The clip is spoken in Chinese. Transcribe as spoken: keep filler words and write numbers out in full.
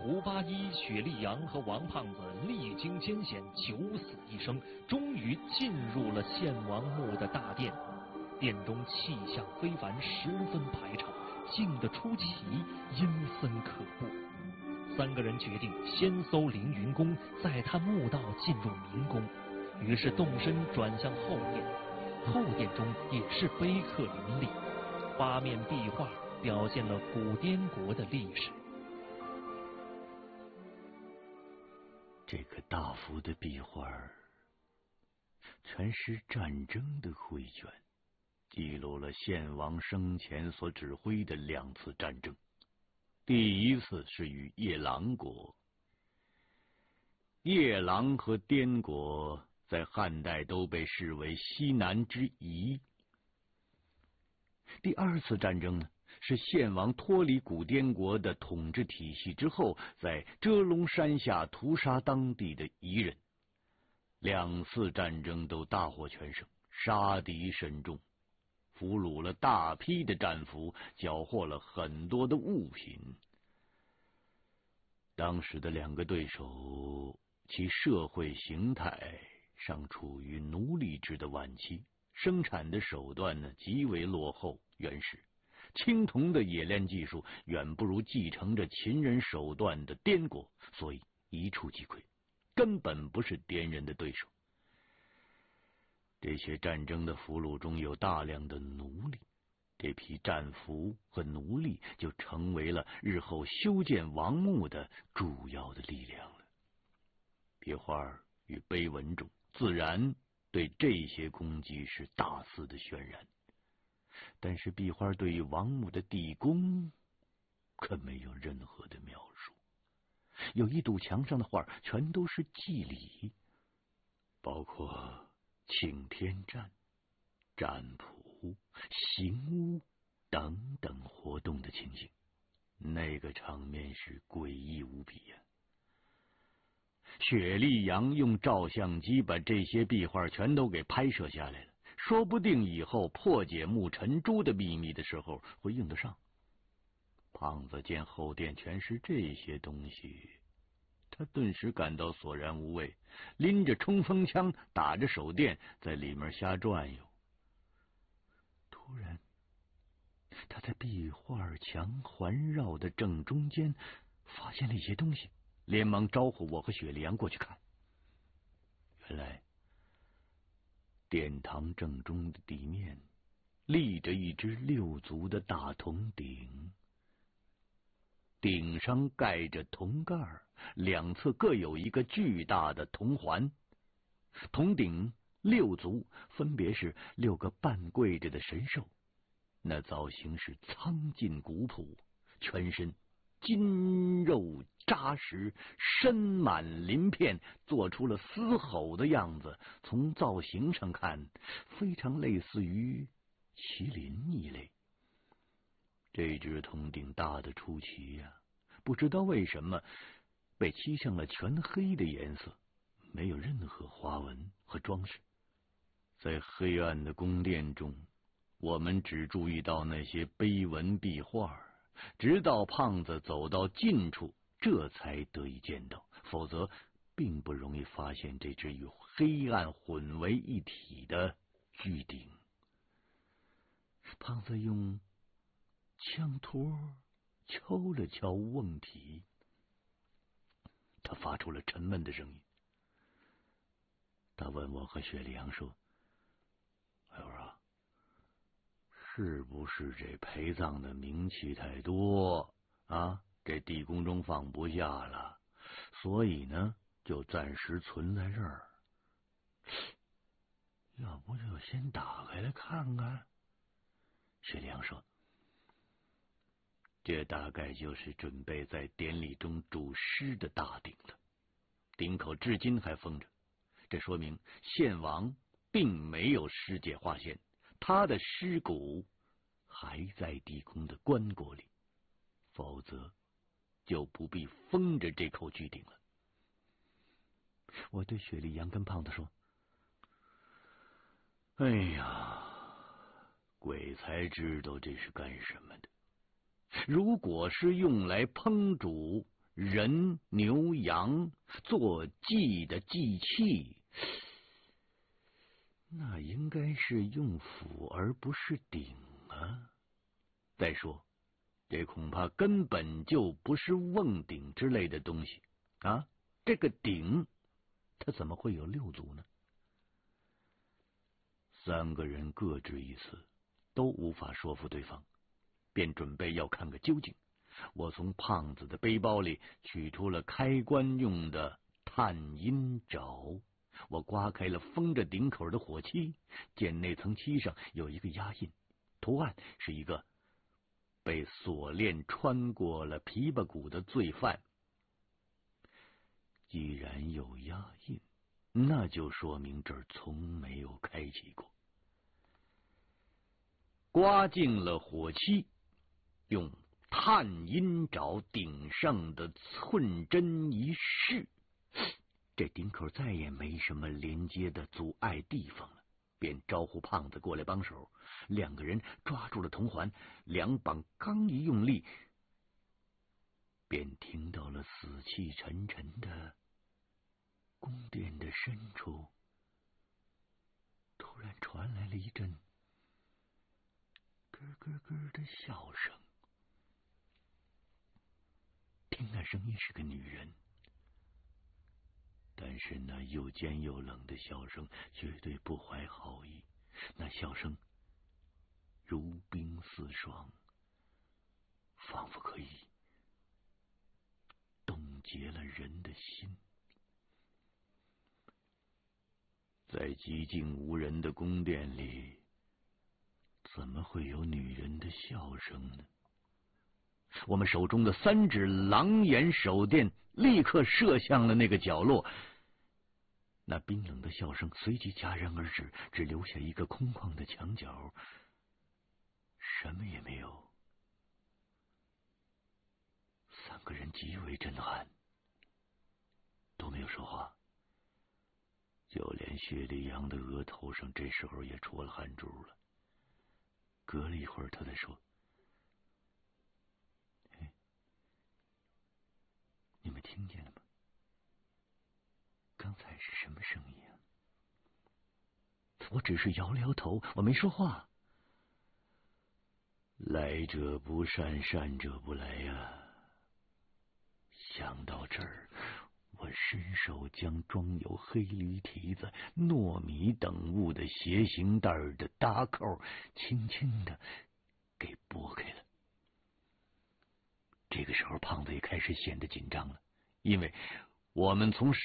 吴八一、雪莉杨和王胖子历经艰险，九死一生，终于进入了献王墓的大殿。殿中气象非凡，十分排场，静得出奇，阴森可怖。三个人决定先搜凌云宫，再探墓道进入明宫。于是动身转向后殿，后殿中也是碑刻林立，八面壁画表现了古滇国的历史。 这个大幅的壁画全是战争的绘卷，记录了献王生前所指挥的两次战争。第一次是与夜郎国，夜郎和滇国在汉代都被视为西南之夷。第二次战争呢，是献王脱离古滇国的统治体系之后，在遮龙山下屠杀当地的夷人。两次战争都大获全胜，杀敌甚众，俘虏了大批的战俘，缴获了很多的物品。当时的两个对手，其社会形态尚处于奴隶制的晚期，生产的手段呢极为落后原始，青铜的冶炼技术远不如继承着秦人手段的滇国，所以一触即溃，根本不是滇人的对手。这些战争的俘虏中有大量的奴隶，这批战俘和奴隶就成为了日后修建王墓的主要的力量了。壁画与碑文中自然对这些功绩是大肆的渲染，但是壁画对于王墓的地宫可没有任何的描述。有一堵墙上的画全都是祭礼，包括请天战、占卜、行巫等等活动的情形，那个场面是诡异无比呀、啊。雪莉杨用照相机把这些壁画全都给拍摄下来了，说不定以后破解墓沉珠的秘密的时候会用得上。胖子见后殿全是这些东西，他顿时感到索然无味，拎着冲锋枪，打着手电，在里面瞎转悠。突然，他在壁画墙环绕的正中间发现了一些东西，连忙招呼我和雪莉杨过去看。原来，殿堂正中的地面立着一只六足的大铜鼎，顶上盖着铜盖，两侧各有一个巨大的铜环。铜鼎六足分别是六个半跪着的神兽，那造型是苍劲古朴，全身筋肉扎实，身满鳞片，做出了嘶吼的样子。从造型上看，非常类似于麒麟一类。这只铜鼎大得出奇呀、啊，不知道为什么被漆上了全黑的颜色，没有任何花纹和装饰。在黑暗的宫殿中，我们只注意到那些碑文壁画，直到胖子走到近处，这才得以见到，否则并不容易发现这只与黑暗混为一体的巨鼎。胖子用枪托敲了敲瓮体，他发出了沉闷的声音。他问我和雪莉杨说：“哎呦啊，是不是这陪葬的冥器太多啊？这地宫中放不下了，所以呢，就暂时存在这儿。要不就先打开来看看？”雪莉杨说：“这大概就是准备在典礼中主尸的大鼎了，鼎口至今还封着，这说明献王并没有尸解化现，他的尸骨还在地宫的棺椁里，否则就不必封着这口巨鼎了。”我对雪莉杨跟胖子说：“哎呀，鬼才知道这是干什么的。如果是用来烹煮， 人、牛、羊，做祭的祭器，那应该是用斧而不是鼎啊。再说，这恐怕根本就不是瓮鼎之类的东西啊！这个鼎，它怎么会有六足呢？三个人各执一词，都无法说服对方，便准备要看个究竟。我从胖子的背包里取出了开关用的探阴爪，我刮开了封着顶口的火漆，见那层漆上有一个压印，图案是一个被锁链穿过了琵琶骨的罪犯。既然有压印，那就说明这儿从没有开启过。刮净了火漆，用探阴爪顶上的寸针一试，这顶口再也没什么连接的阻碍地方了，便招呼胖子过来帮手。两个人抓住了铜环，两绑刚一用力，便听到了死气沉沉的宫殿的深处，突然传来了一阵咯咯咯的笑声。听那声音是个女人，但是那又尖又冷的笑声绝对不怀好意，那笑声如冰似霜，仿佛可以冻结了人的心。在寂静无人的宫殿里，怎么会有女人的笑声呢？我们手中的三支狼眼手电立刻射向了那个角落，那冰冷的笑声随即戛然而止，只留下一个空旷的墙角，什么也没有。三个人极为震撼，都没有说话，就连薛立阳的额头上这时候也出了汗珠了。隔了一会儿，他才说：“哎，你们听见了吗？刚才是什么声音啊？”我只是摇了摇头，我没说话。来者不善，善者不来呀、啊！想到这儿，我伸手将装有黑驴蹄子、糯米等物的斜行袋的搭扣轻轻的给拨开了。这个时候，胖子也开始显得紧张了，因为我们从